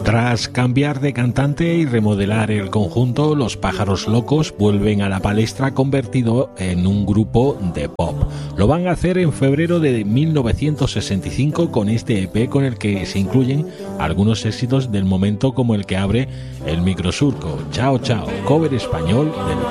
Tras cambiar de cantante y remodelar el conjunto, Los Pájaros Locos vuelven a la palestra convertido en un grupo de pop. Lo van a hacer en febrero de 1965 con este EP con el que se incluyen algunos éxitos del momento como el que abre el microsurco, Chao Chao, cover español del